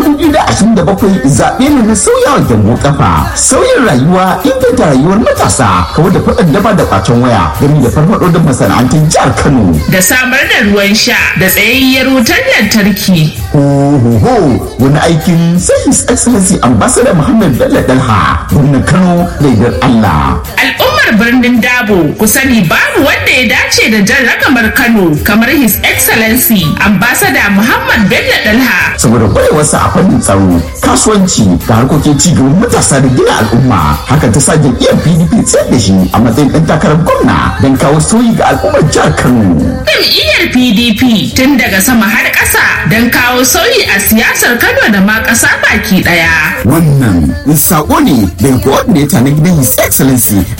2027 zaɓe ne na sauyawa gyambo kafa, sauyin rayuwa, inganta rayuwar matasa, kawar da faɗin daba da ƙwacen waya, gami da farfaɗo da masana'antun jihar Kano. Da samar da ruwan sha da tsayayyar wutar lantarki. Wani aikin sai His Excellency Ambassador Muhammad Bello Dalha, gwamnan Kano da yardar Allah. Al'ummar birnin Dabo ku sani babu wanda ya dace da jan ragamar Kano kamar His Excellency Ambassador Muhammad Bello Dalha. Saboda kwarewarsa a fannin tsaro, kasuwanci da harkokin cigaban matasa da gina al'umma, hakan ta sa jam'iyyar PDP tsayar da shi a matsayin ɗan takarar gwamna don kawo sauyi ga al'ummar jihar Kano. Jam'iyyar PDP tun daga sama har ƙasa don kawo sauyi a siyasar Kano da ma ƙasa baki ɗaya. Wannan sako ne daga coordinator na gidan His Excellency